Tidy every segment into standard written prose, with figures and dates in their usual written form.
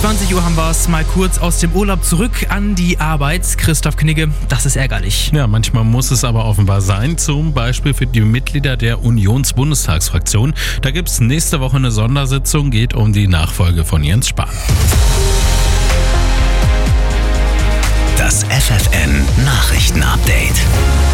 20 Uhr haben wir es mal kurz aus dem Urlaub zurück an die Arbeit. Christoph Knigge, das ist ärgerlich. Ja, manchmal muss es aber offenbar sein. Zum Beispiel für die Mitglieder der Unionsbundestagsfraktion. Da gibt es nächste Woche eine Sondersitzung, geht um die Nachfolge von Jens Spahn. Das FFN-Nachrichten-Update.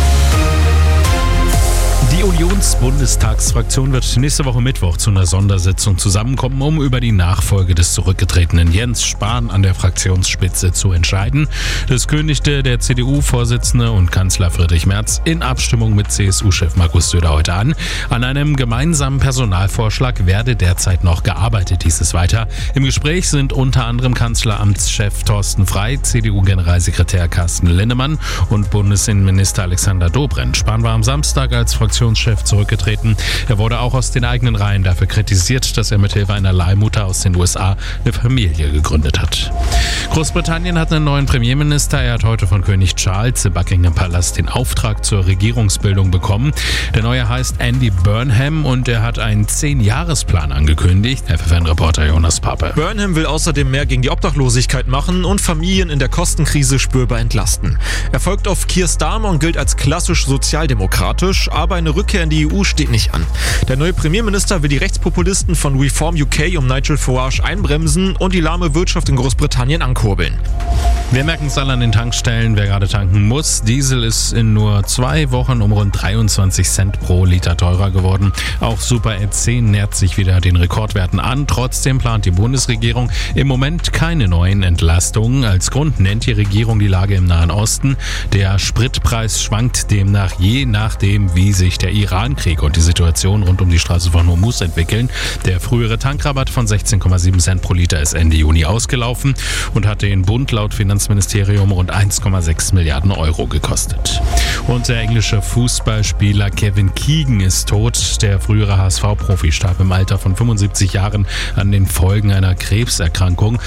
Die Unionsbundestagsfraktion wird nächste Woche Mittwoch zu einer Sondersitzung zusammenkommen, um über die Nachfolge des zurückgetretenen Jens Spahn an der Fraktionsspitze zu entscheiden. Das kündigte der CDU-Vorsitzende und Kanzler Friedrich Merz in Abstimmung mit CSU-Chef Markus Söder heute an. An einem gemeinsamen Personalvorschlag werde derzeit noch gearbeitet, hieß es weiter. Im Gespräch sind unter anderem Kanzleramtschef Thorsten Frey, CDU-Generalsekretär Carsten Linnemann und Bundesinnenminister Alexander Dobrindt. Spahn war am Samstag als Fraktionschef zurückgetreten. Er wurde auch aus den eigenen Reihen dafür kritisiert, dass er mithilfe einer Leihmutter aus den USA eine Familie gegründet hat. Großbritannien hat einen neuen Premierminister. Er hat heute von König Charles im Buckingham Palast den Auftrag zur Regierungsbildung bekommen. Der neue heißt Andy Burnham und er hat einen 10-Jahresplan angekündigt. FFN-Reporter Jonas Pape. Burnham will außerdem mehr gegen die Obdachlosigkeit machen und Familien in der Kostenkrise spürbar entlasten. Er folgt auf Keir Starmer und gilt als klassisch sozialdemokratisch, aber eine Rückkehr in die EU steht nicht an. Der neue Premierminister will die Rechtspopulisten von Reform UK um Nigel Farage einbremsen und die lahme Wirtschaft in Großbritannien ankurbeln. Wir merken es alle an den Tankstellen, wer gerade tanken muss. Diesel ist in nur 2 Wochen um rund 23 Cent pro Liter teurer geworden. Auch Super E10 nähert sich wieder den Rekordwerten an. Trotzdem plant die Bundesregierung im Moment keine neuen Entlastungen. Als Grund nennt die Regierung die Lage im Nahen Osten. Der Spritpreis schwankt demnach je nachdem, wie sich der Iran-Krieg und die Situation rund um die Straße von Hormuz entwickeln. Der frühere Tankrabatt von 16,7 Cent pro Liter ist Ende Juni ausgelaufen und hat den Bund laut Finanzministerium rund 1,6 Milliarden Euro gekostet. Und der englische Fußballspieler Kevin Keegan ist tot. Der frühere HSV-Profi starb im Alter von 75 Jahren an den Folgen einer Krebserkrankung.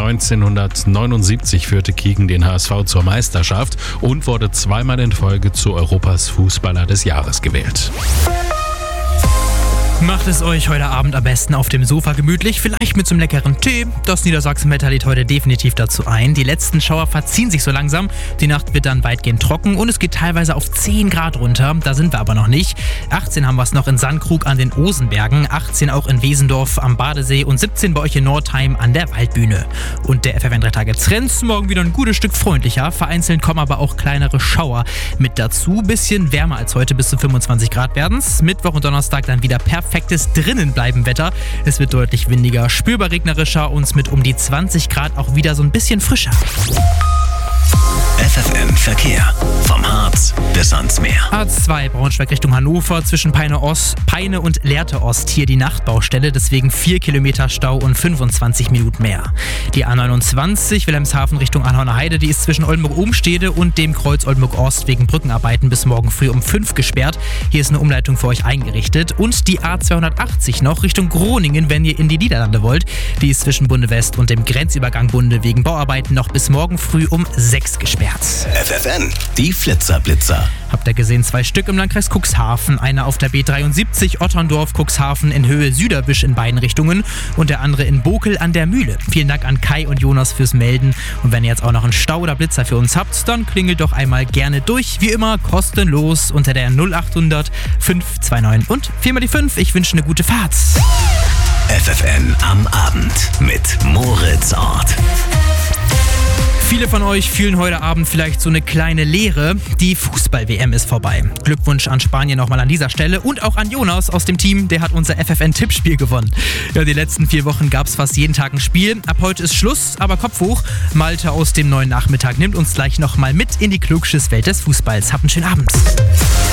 1979 führte Keegan den HSV zur Meisterschaft und wurde zweimal in Folge zu Europas Fußballer des Jahres gewählt. Macht es euch heute Abend am besten auf dem Sofa gemütlich, vielleicht mit so einem leckeren Tee. Das Niedersachsen-Wetter lädt heute definitiv dazu ein. Die letzten Schauer verziehen sich so langsam. Die Nacht wird dann weitgehend trocken und es geht teilweise auf 10 Grad runter. Da sind wir aber noch nicht. 18 haben wir es noch in Sandkrug an den Osenbergen, 18 auch in Wesendorf am Badesee und 17 bei euch in Nordheim an der Waldbühne. Und der FFN 3 Tage Trends morgen wieder ein gutes Stück freundlicher. Vereinzelt kommen aber auch kleinere Schauer mit dazu. Bisschen wärmer als heute, bis zu 25 Grad werden's. Mittwoch und Donnerstag dann wieder perfektes Drinnenbleiben-Wetter. Es wird deutlich windiger, spürbar regnerischer und mit um die 20 Grad auch wieder so ein bisschen frischer. FFN Verkehr. Vom Harz bis ans Meer. A2 Braunschweig Richtung Hannover zwischen Peine und Lehrte Ost. Hier die Nachtbaustelle, deswegen 4 Kilometer Stau und 25 Minuten mehr. Die A29 Wilhelmshaven Richtung Anhorner Heide, die ist zwischen Oldenburg-Obenstede und dem Kreuz Oldenburg-Ost wegen Brückenarbeiten bis morgen früh um 5 gesperrt. Hier ist eine Umleitung für euch eingerichtet. Und die A280 noch Richtung Groningen, wenn ihr in die Niederlande wollt. Die ist zwischen Bunde West und dem Grenzübergang Bunde wegen Bauarbeiten noch bis morgen früh um 6 gesperrt. FFN, die Flitzer-Blitzer. Habt ihr gesehen, 2 Stück im Landkreis Cuxhaven. Einer auf der B73 Otterndorf-Cuxhaven in Höhe Süderwisch in beiden Richtungen und der andere in Bokel an der Mühle. Vielen Dank an Kai und Jonas fürs Melden. Und wenn ihr jetzt auch noch einen Stau oder Blitzer für uns habt, dann klingelt doch einmal gerne durch. Wie immer kostenlos unter der 0800 529 und 4 mal die 5. Ich wünsche eine gute Fahrt. FFN am Abend mit Moritz Ort. Viele von euch fühlen heute Abend vielleicht so eine kleine Leere. Die Fußball-WM ist vorbei. Glückwunsch an Spanien nochmal an dieser Stelle und auch an Jonas aus dem Team, der hat unser FFN-Tippspiel gewonnen. Ja, die letzten 4 Wochen gab es fast jeden Tag ein Spiel. Ab heute ist Schluss, aber Kopf hoch. Malte aus dem neuen Nachmittag nimmt uns gleich nochmal mit in die Klugschiss-Welt des Fußballs. Habt einen schönen Abend.